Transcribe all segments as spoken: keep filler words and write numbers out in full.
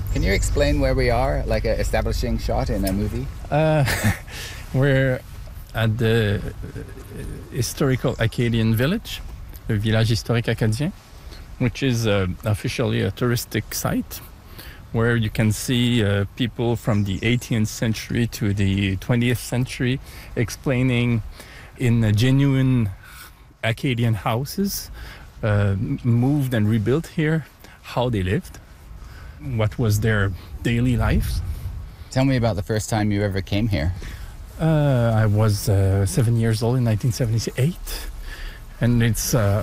Can you explain where we are, like an establishing shot in a movie? Uh, we're at the historical Acadian village, the Village Historique Acadien, which is uh, officially a touristic site where you can see uh, people from the eighteenth century to the twentieth century explaining in uh, genuine Acadian houses, uh, moved and rebuilt here, how they lived, what was their daily lives. Tell me about the first time you ever came here. Uh, I was uh, seven years old in nineteen seventy-eight, and it's uh,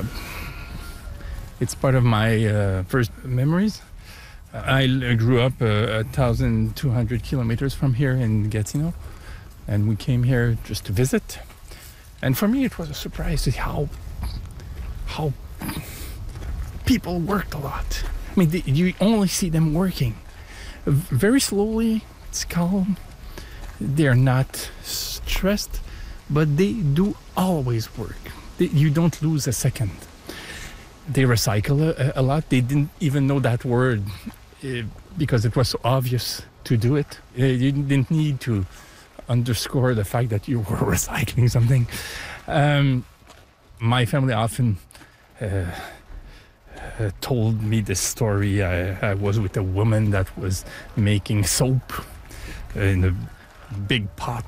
it's part of my uh, first memories. I grew up uh, one thousand two hundred kilometers from here in Gatineau, and we came here just to visit. And for me, it was a surprise to see how how people worked a lot. I mean, the, you only see them working very slowly. It's calm. They're not stressed, but they do always work. They, you don't lose a second. They recycle a, a lot. They didn't even know that word uh, because it was so obvious to do it. Uh, you didn't need to underscore the fact that you were recycling something. Um, my family often uh, uh, told me this story. I, I was with a woman that was making soap in a big pot.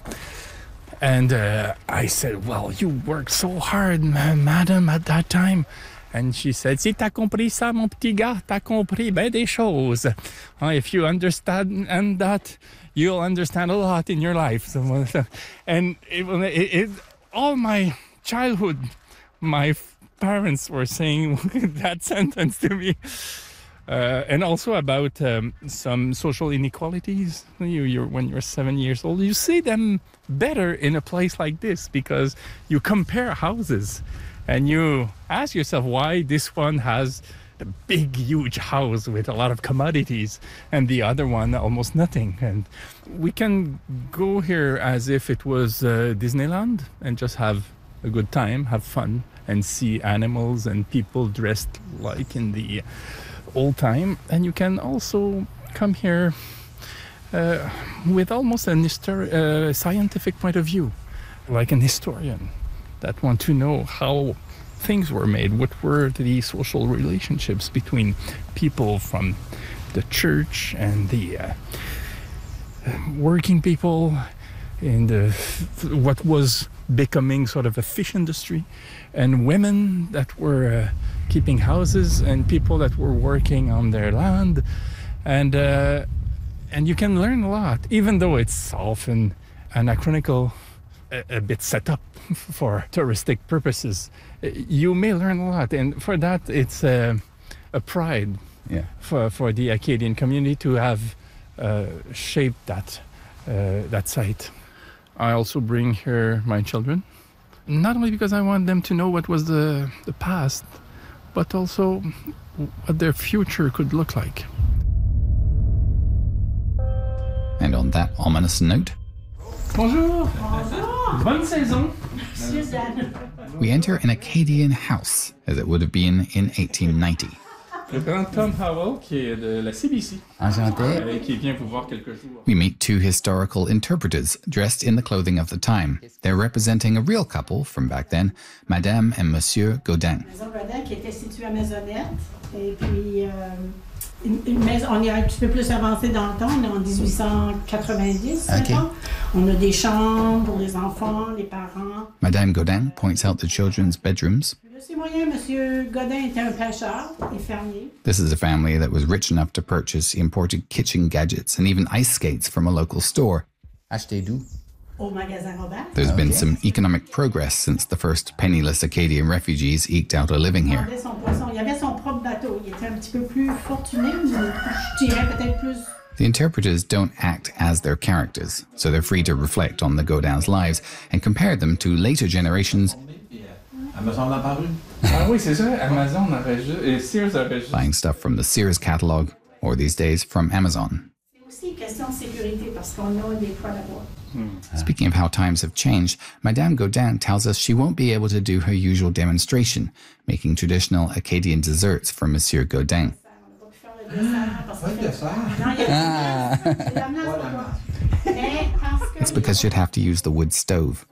And uh, I said, well, you worked so hard, ma- madam, at that time. And she said, si t'as compris ça, mon petit gars, t'as compris ben des choses. Uh, if you understand and that, you'll understand a lot in your life. So, and it, it, it, all my childhood, my f- parents were saying that sentence to me. Uh, and also about um, some social inequalities. You, you're, when you're seven years old, you see them better in a place like this because you compare houses and you ask yourself why this one has a big, huge house with a lot of commodities and the other one almost nothing. And we can go here as if it was uh, Disneyland and just have a good time, have fun, and see animals and people dressed like in the old time. And you can also come here uh, with almost a histori- uh, scientific point of view, like an historian that want to know how things were made, what were the social relationships between people from the church and the uh, working people, and uh, what was becoming sort of a fish industry, and women that were uh, keeping houses and people that were working on their land. And uh, and you can learn a lot, even though it's often anachronical, a, a bit set up for touristic purposes. You may learn a lot, and for that it's a, a pride yeah. for, for the Acadian community to have uh, shaped that, uh, that site. I also bring here my children, not only because I want them to know what was the, the past, but also what their future could look like. And on that ominous note, Bonjour. Bonjour. Bonne saison. We enter an Acadian house, as it would have been in eighteen ninety. Le grand Tom Howell, qui est de la C B C. Enchanté. Qui vient vous voir quelques jours. We meet two historical interpreters dressed in the clothing of the time. They're representing a real couple from back then, Madame and Monsieur Gaudin. Maison Gaudin qui était située à Maisonnette. Et puis, euh, une, une maison, on est un petit peu plus avancé dans le temps, on est en dix-huit cent quatre-vingt-dix. Okay. On a des chambres pour les enfants, les parents. Madame Gaudin points out the children's bedrooms. C'est moyen, Monsieur Gaudin était un pêcheur et fermier. This is a family that was rich enough to purchase imported kitchen gadgets and even ice skates from a local store. Acheté d'où? Au magasin Robert. There's been some economic progress since the first penniless Acadian refugees eked out a living here. Il avait son poisson, il avait son propre bateau. Il était un petit peu plus fortuné, je dirais peut-être plus. The interpreters don't act as their characters, so they're free to reflect on the Gaudins' lives and compare them to later generations. Amazon a apparu. Ah oui, c'est ça. Amazon avait juste, et Sears avait juste. Buying stuff from the Sears catalog, or these days from Amazon. C'est aussi une question de sécurité parce qu'on a des poids là-bas. Speaking of how times have changed, Madame Gaudin tells us she won't be able to do her usual demonstration, making traditional Acadian desserts for Monsieur Gaudin. It's because you'd have to use the wood stove.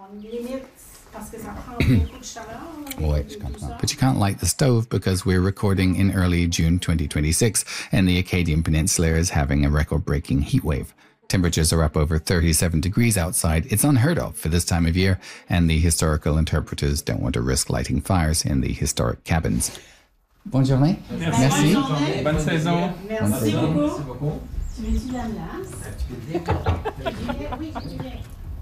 But you can't light the stove because we're recording in early June twenty twenty-six and the Acadian Peninsula is having a record-breaking heat wave. Temperatures are up over thirty-seven degrees outside. It's unheard of for this time of year, and the historical interpreters don't want to risk lighting fires in the historic cabins. Bonne journée. Merci. Merci. Bonne saison. Merci beaucoup. Tu veux-tu la glace?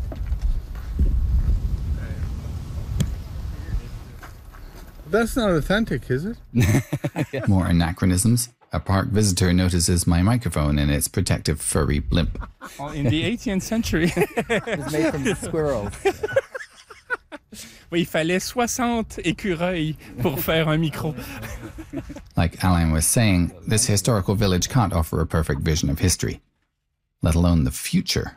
That's not authentic, is it? More anachronisms. A park visitor notices my microphone and its protective furry blimp. In the eighteenth century. It was made from squirrels. Oui, il fallait soixante écureuils pour faire un micro. Like Alain was saying, this historical village can't offer a perfect vision of history, let alone the future.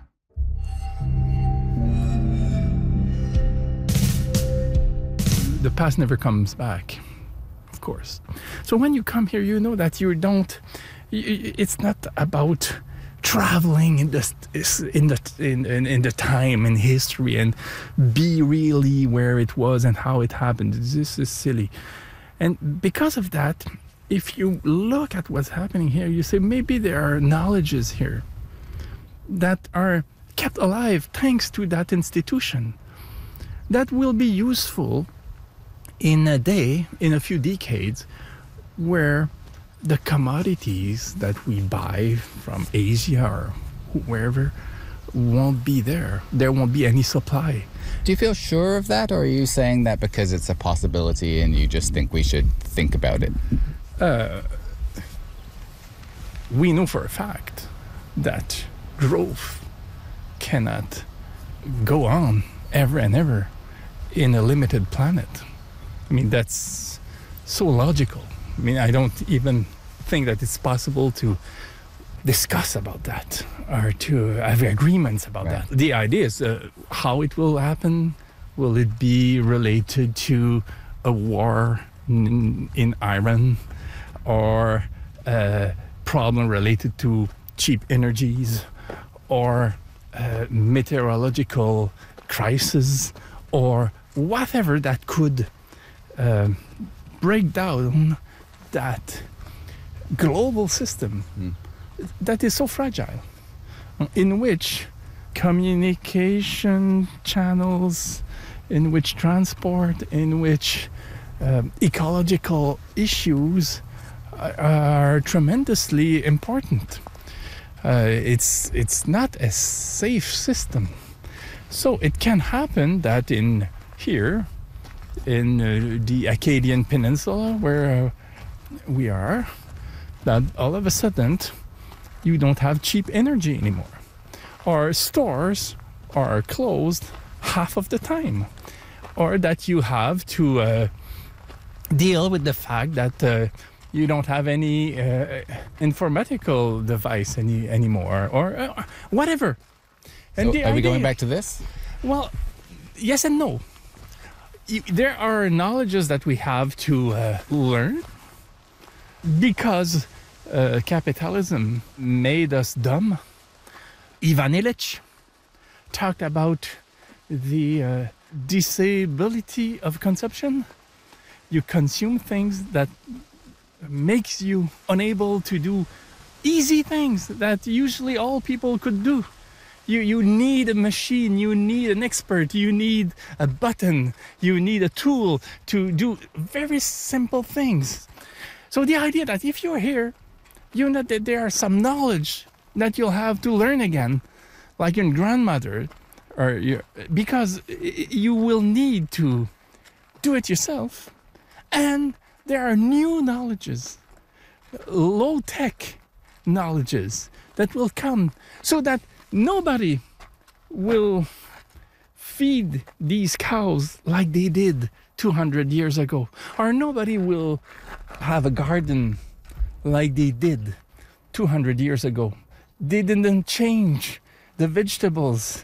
The past never comes back, of course. So when you come here, you know that you don't, it's not about traveling in the in the in, in, in the time in history and be really where it was and how it happened. This is silly. And because of that, if you look at what's happening here, you say maybe there are knowledges here that are kept alive thanks to that institution that will be useful in a day, in a few decades, where the commodities that we buy from Asia or wherever won't be there. There won't be any supply. Do you feel sure of that, or are you saying that because it's a possibility and you just think we should think about it? Uh, we know for a fact that growth cannot go on ever and ever in a limited planet. I mean, that's so logical. I mean, I don't even think that it's possible to discuss about that or to have agreements about right. that. The idea is uh, how it will happen. Will it be related to a war in, in Iran or a problem related to cheap energies or a meteorological crisis or whatever that could uh, break down that global system mm. that is so fragile, in which communication channels, in which transport, in which um, ecological issues are, are tremendously important. Uh, it's it's not a safe system. So it can happen that in here, in uh, the Acadian Peninsula, where uh, we are, that all of a sudden you don't have cheap energy anymore. Or stores are closed half of the time. Or that you have to uh, deal with the fact that uh, you don't have any uh, informatical device any anymore, or uh, whatever. And so are we idea, going back to this? Well, yes and no. There are knowledges that we have to uh, learn because uh, capitalism made us dumb. Ivan Illich talked about the uh, disability of consumption. You consume things that makes you unable to do easy things that usually all people could do. You you need a machine, you need an expert, you need a button, you need a tool to do very simple things. So the idea that if you're here, you know that there are some knowledge that you'll have to learn again, like your grandmother, or your, because you will need to do it yourself. And there are new knowledges, low-tech knowledges that will come so that nobody will feed these cows like they did two hundred years ago, or nobody will have a garden like they did two hundred years ago. They didn't change the vegetables